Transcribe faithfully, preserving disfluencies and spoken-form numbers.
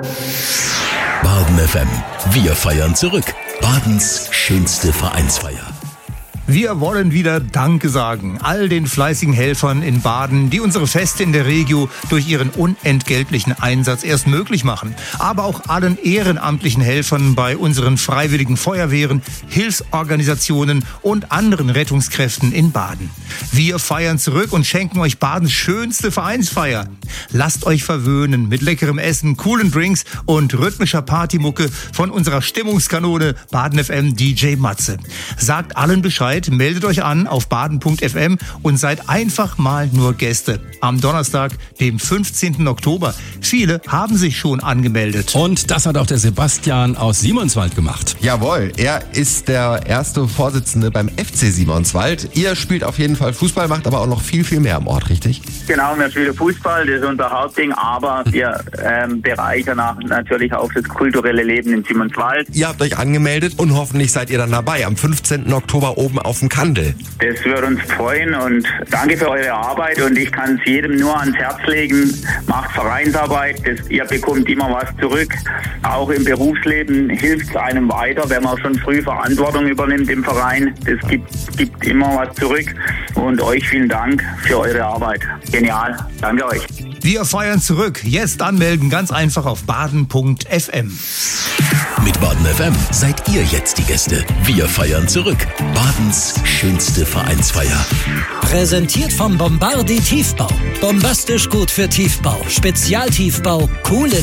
Baden F M. Wir feiern zurück. Badens schönste Vereinsfeier. Wir wollen wieder Danke sagen all den fleißigen Helfern in Baden, die unsere Feste in der Regio durch ihren unentgeltlichen Einsatz erst möglich machen. Aber auch allen ehrenamtlichen Helfern bei unseren freiwilligen Feuerwehren, Hilfsorganisationen und anderen Rettungskräften in Baden. Wir feiern zurück und schenken euch Badens schönste Vereinsfeier. Lasst euch verwöhnen mit leckerem Essen, coolen Drinks und rhythmischer Partymucke von unserer Stimmungskanone Baden F M D J Matze. Sagt allen Bescheid, meldet euch an auf baden punkt f m und seid einfach mal nur Gäste. Am Donnerstag, dem fünfzehnten Oktober. Viele haben sich schon angemeldet. Und das hat auch der Sebastian aus Simonswald gemacht. Jawohl, er ist der erste Vorsitzende beim F C Simonswald. Ihr spielt auf jeden Fall Fußball, macht aber auch noch viel, viel mehr am Ort, richtig? Genau, wir spielen Fußball, das ist unser Hauptding, aber wir ähm, bereichern natürlich auch das kulturelle Leben in Simonswald. Ihr habt euch angemeldet und hoffentlich seid ihr dann dabei am fünfzehnten Oktober oben auf dem Kandel. Das würde uns freuen und danke für eure Arbeit und ich kann es jedem nur ans Herz legen. Macht Vereinsarbeit, das, ihr bekommt immer was zurück. Auch im Berufsleben hilft es einem weiter, wenn man schon früh Verantwortung übernimmt im Verein. Das gibt, gibt immer was zurück und euch vielen Dank für eure Arbeit. Genial, danke euch. Wir feiern zurück. Jetzt anmelden, ganz einfach auf baden punkt f m. Mit Baden F M seid ihr jetzt die Gäste. Wir feiern zurück. Badens schönste Vereinsfeier. Präsentiert vom Bombardi Tiefbau. Bombastisch gut für Tiefbau. Spezialtiefbau, coole